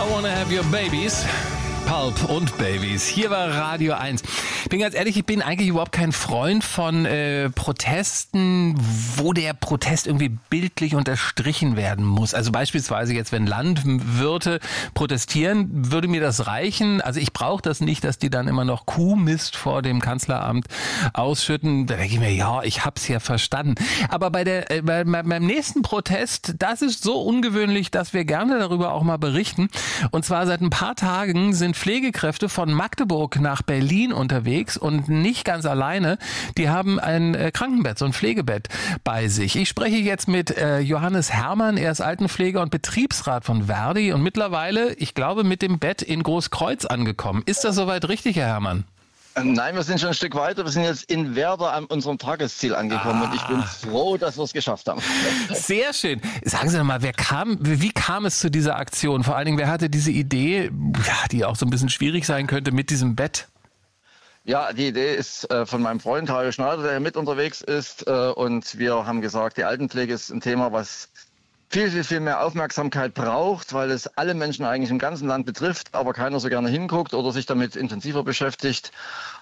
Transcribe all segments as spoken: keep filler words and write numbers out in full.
Wanna Have Your Babies. Pulp und Babies. Hier war Radio eins. Ich bin ganz ehrlich, ich bin eigentlich überhaupt kein Freund von äh, Protesten, wo der Protest irgendwie bildlich unterstrichen werden muss. Also beispielsweise jetzt, wenn Landwirte protestieren, würde mir das reichen. Also ich brauche das nicht, dass die dann immer noch Kuhmist vor dem Kanzleramt ausschütten. Da denke ich mir, ja, ich hab's ja verstanden. Aber bei der äh, bei, beim nächsten Protest, das ist so ungewöhnlich, dass wir gerne darüber auch mal berichten. Und zwar seit ein paar Tagen sind Pflegekräfte von Magdeburg nach Berlin unterwegs und nicht ganz alleine. Die haben ein äh, Krankenbett, so ein Pflegebett bei sich. Ich spreche jetzt mit äh, Johannes Herrmann. Er ist Altenpfleger und Betriebsrat von Verdi und mittlerweile, ich glaube, mit dem Bett in Großkreuz angekommen. Ist das soweit richtig, Herr Herrmann? Nein, wir sind schon ein Stück weiter. Wir sind jetzt in Werder an unserem Tagesziel angekommen ah. und ich bin froh, dass wir es geschafft haben. Sehr schön. Sagen Sie doch mal, wer kam, wie kam es zu dieser Aktion? Vor allen Dingen, wer hatte diese Idee, ja, die auch so ein bisschen schwierig sein könnte mit diesem Bett? Ja, die Idee ist äh, von meinem Freund Hajo Schneider, der mit unterwegs ist. Äh, und wir haben gesagt, die Altenpflege ist ein Thema, was viel, viel, viel mehr Aufmerksamkeit braucht, weil es alle Menschen eigentlich im ganzen Land betrifft, aber keiner so gerne hinguckt oder sich damit intensiver beschäftigt.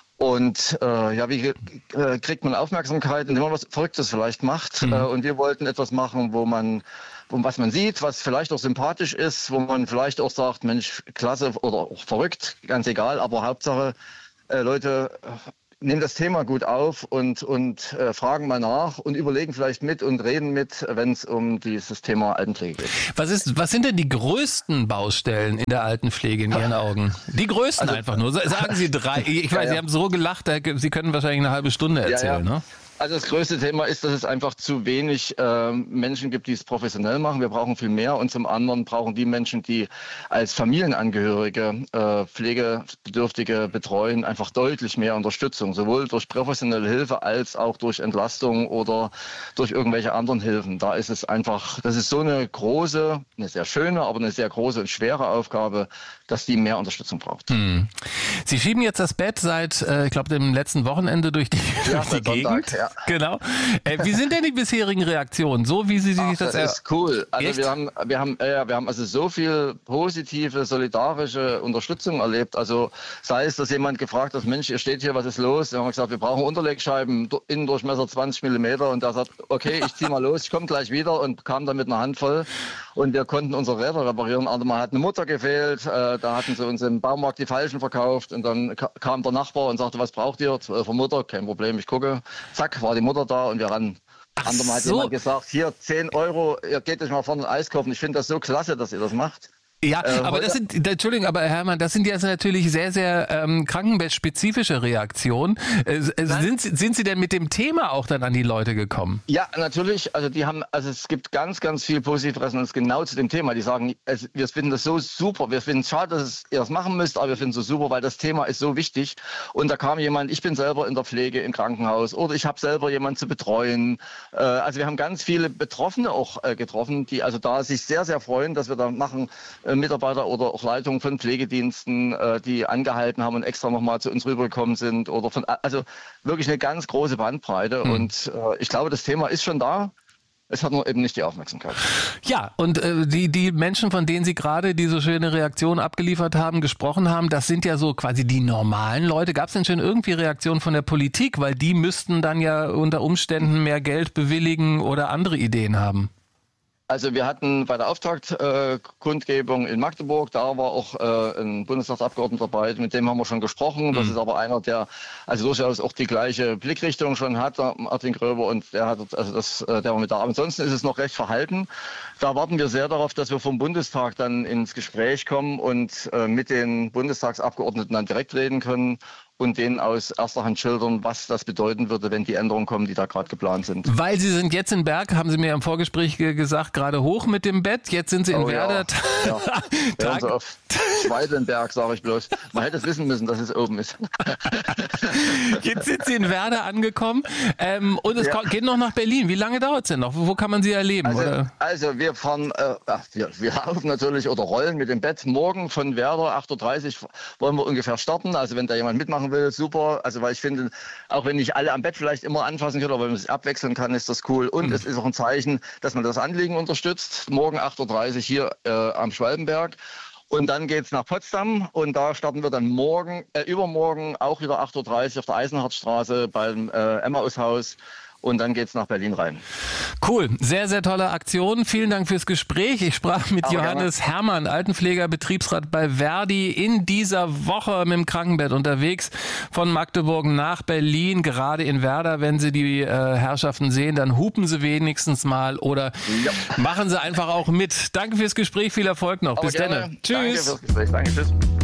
Und äh, ja, wie äh, kriegt man Aufmerksamkeit, indem man was Verrücktes vielleicht macht? Mhm. Äh, und wir wollten etwas machen, wo man, wo, was man sieht, was vielleicht auch sympathisch ist, wo man vielleicht auch sagt, Mensch, klasse oder auch verrückt, ganz egal, aber Hauptsache, äh, Leute nehmen das Thema gut auf und, und äh, fragen mal nach und überlegen vielleicht mit und reden mit, wenn es um dieses Thema Altenpflege geht. Was ist, was sind denn die größten Baustellen in der Altenpflege in Ihren Augen? Die größten also, einfach nur. Sagen Sie drei. Ich weiß, ja, ja. Sie haben so gelacht, Sie können wahrscheinlich eine halbe Stunde erzählen, ja, ja. ne? Also das größte Thema ist, dass es einfach zu wenig äh, Menschen gibt, die es professionell machen. Wir brauchen viel mehr und zum anderen brauchen die Menschen, die als Familienangehörige äh, Pflegebedürftige betreuen, einfach deutlich mehr Unterstützung, sowohl durch professionelle Hilfe als auch durch Entlastung oder durch irgendwelche anderen Hilfen. Da ist es einfach, das ist so eine große, eine sehr schöne, aber eine sehr große und schwere Aufgabe, dass die mehr Unterstützung braucht. Hm. Sie schieben jetzt das Bett seit, äh, ich glaube, dem letzten Wochenende durch die, ja, durch die Gegend. Sonntag, ja. Genau. Äh, wie sind denn die bisherigen Reaktionen? So wie Sie sich Ach, das... Das ist cool. Also Echt? wir haben, wir haben, äh, wir haben also so viel positive, solidarische Unterstützung erlebt. Also sei es, dass jemand gefragt hat, Mensch, ihr steht hier, was ist los? Wir haben gesagt, wir brauchen Unterlegscheiben, Innendurchmesser zwanzig Millimeter. Und der sagt, okay, ich zieh mal los, ich komme gleich wieder und kam dann mit einer Handvoll. Und wir konnten unsere Räder reparieren. Also mal hat eine Mutter gefehlt, äh, da hatten sie uns im Baumarkt die falschen verkauft. Und dann ka- kam der Nachbar und sagte, was braucht ihr? Zwölfer Mutter, kein Problem, ich gucke. Zack, war die Mutter da und wir ran. Andermal hat so. jemand gesagt, hier zehn Euro, ihr geht euch mal vorne ein Eis kaufen. Ich finde das so klasse, dass ihr das macht. Ja, äh, aber das sind, Entschuldigung, aber Herr Herrmann, das sind jetzt natürlich sehr, sehr ähm, krankenbettspezifische Reaktionen. Äh, sind, Sie- sind Sie denn mit dem Thema auch dann an die Leute gekommen? Ja, natürlich. Also die haben, also es gibt ganz, ganz viel positive Resonanz genau zu dem Thema. Die sagen, es, wir finden das so super. Wir finden es schade, dass es, ihr das machen müsst, aber wir finden es so super, weil das Thema ist so wichtig. Und da kam jemand, ich bin selber in der Pflege im Krankenhaus oder ich habe selber jemanden zu betreuen. Äh, also wir haben ganz viele Betroffene auch äh, getroffen, die also da sich sehr, sehr freuen, dass wir da machen. Mitarbeiter oder auch Leitungen von Pflegediensten, äh, die angehalten haben und extra nochmal zu uns rübergekommen sind oder von, also wirklich eine ganz große Bandbreite. Mhm. Und äh, ich glaube, das Thema ist schon da. Es hat nur eben nicht die Aufmerksamkeit. Ja, und äh, die die Menschen, von denen Sie gerade diese schöne Reaktion abgeliefert haben, gesprochen haben, das sind ja so quasi die normalen Leute. Gab es denn schon irgendwie Reaktionen von der Politik? Weil die müssten dann ja unter Umständen mehr Geld bewilligen oder andere Ideen haben. Also wir hatten bei der Auftaktkundgebung äh, in Magdeburg, da war auch äh, ein Bundestagsabgeordneter dabei, mit dem haben wir schon gesprochen. Das mhm. ist aber einer, der also durchaus auch die gleiche Blickrichtung schon hat, Martin Gröber, und der hat also das, äh, der war mit da. Ansonsten ist es noch recht verhalten. Da warten wir sehr darauf, dass wir vom Bundestag dann ins Gespräch kommen und äh, mit den Bundestagsabgeordneten dann direkt reden können und denen aus erster Hand schildern, was das bedeuten würde, wenn die Änderungen kommen, die da gerade geplant sind. Weil Sie sind jetzt in Berg, haben Sie mir im Vorgespräch ge- gesagt, gerade hoch mit dem Bett. Jetzt sind Sie in oh, Werder. Ja, ja. Wir haben so auf Schweidenberg, sage ich bloß. Man hätte es wissen müssen, dass es oben ist. Jetzt sind Sie in Werder angekommen ähm, und es Ja. geht noch nach Berlin. Wie lange dauert es denn noch? Wo kann man Sie erleben? Also, oder? also wir fahren, äh, ach, wir, wir laufen natürlich oder rollen mit dem Bett. Morgen von Werder, acht Uhr dreißig wollen wir ungefähr starten. Also wenn da jemand mitmachen will, super. Also weil ich finde, auch wenn nicht alle am Bett vielleicht immer anfassen können, aber wenn man sich abwechseln kann, ist das cool. Und mhm. es ist auch ein Zeichen, dass man das Anliegen unterstützt. Morgen acht Uhr dreißig hier äh, am Schwalbenberg. Und dann geht's nach Potsdam und da starten wir dann morgen, äh, übermorgen auch wieder acht Uhr dreißig auf der Eisenhardtstraße beim äh, Emmaushaus. Und dann geht's nach Berlin rein. Cool, sehr, sehr tolle Aktion. Vielen Dank fürs Gespräch. Ich sprach mit Aber Johannes gerne. Herrmann, Altenpfleger, Betriebsrat bei Verdi, in dieser Woche mit dem Krankenbett unterwegs von Magdeburg nach Berlin, gerade in Werder. Wenn Sie die äh, Herrschaften sehen, dann hupen Sie wenigstens mal oder ja. machen Sie einfach auch mit. Danke fürs Gespräch, viel Erfolg noch. Aber Bis dann. Tschüss. Danke fürs Gespräch. Danke, tschüss.